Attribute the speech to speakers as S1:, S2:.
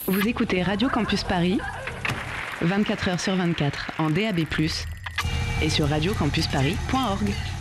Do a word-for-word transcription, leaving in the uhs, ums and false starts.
S1: Vous écoutez Radio Campus Paris, vingt-quatre heures sur vingt-quatre en D A B plus, et sur radio campus paris point org.